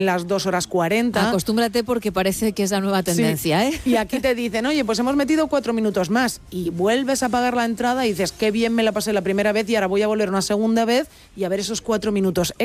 las 2 horas 40. Acostúmbrate porque parece que es la nueva tendencia, sí. Y aquí te dicen, oye, pues hemos metido 4 minutos más y vuelves a pagar la entrada y dices, qué bien me la pasé la primera vez y ahora voy a volver una segunda vez y a ver esos 4 minutos